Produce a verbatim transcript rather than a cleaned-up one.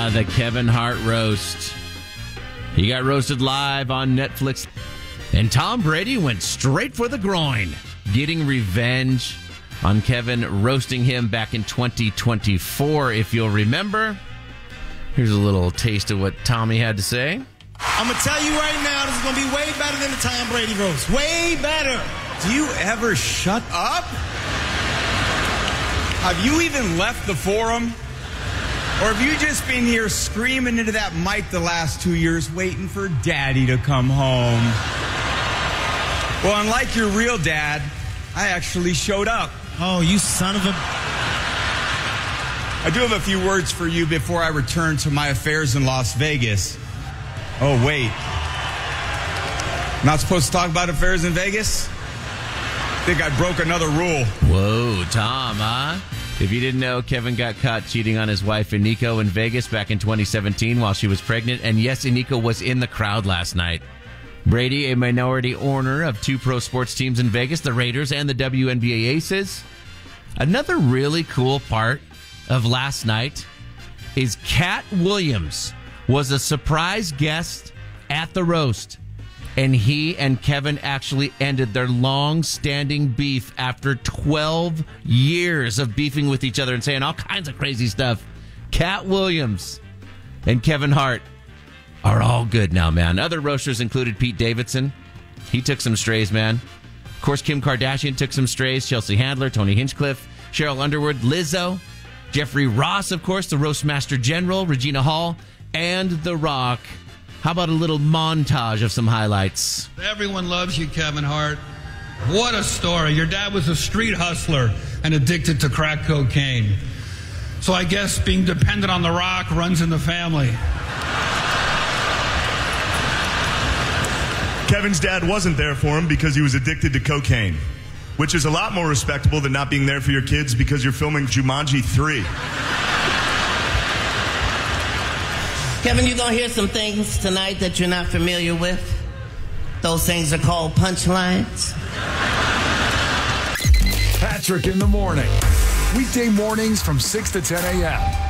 Ah, the Kevin Hart roast. He got roasted live on Netflix. And Tom Brady went straight for the groin, getting revenge on Kevin roasting him back in twenty twenty-four, if you'll remember. Here's a little taste of what Tommy had to say. I'm going to tell you right now, this is going to be way better than the Tom Brady roast. Way better. Do you ever shut up? Have you even left the forum? Or have you just been here screaming into that mic the last two years waiting for Daddy to come home? Well, unlike your real dad, I actually showed up. Oh, you son of a... I do have a few words for you before I return to my affairs in Las Vegas. Oh, wait. Not supposed to talk about affairs in Vegas? I think I broke another rule. Whoa, Tom, huh? If you didn't know, Kevin got caught cheating on his wife, Iniko, in Vegas back in twenty seventeen while she was pregnant. And yes, Iniko was in the crowd last night. Brady, a minority owner of two pro sports teams in Vegas, the Raiders and the W N B A Aces. Another really cool part of last night is Cat Williams was a surprise guest at the roast. And he and Kevin actually ended their long-standing beef after twelve years of beefing with each other and saying all kinds of crazy stuff. Cat Williams and Kevin Hart are all good now, man. Other roasters included Pete Davidson. He took some strays, man. Of course, Kim Kardashian took some strays. Chelsea Handler, Tony Hinchcliffe, Cheryl Underwood, Lizzo, Jeffrey Ross, of course, the Roastmaster General, Regina Hall, and The Rock. How about a little montage of some highlights? Everyone loves you, Kevin Hart. What a story. Your dad was a street hustler and addicted to crack cocaine. So I guess being dependent on The Rock runs in the family. Kevin's dad wasn't there for him because he was addicted to cocaine, which is a lot more respectable than not being there for your kids because you're filming Jumanji three. Kevin, you're going to hear some things tonight that you're not familiar with. Those things are called punchlines. Patrick in the morning. Weekday mornings from six to ten a.m.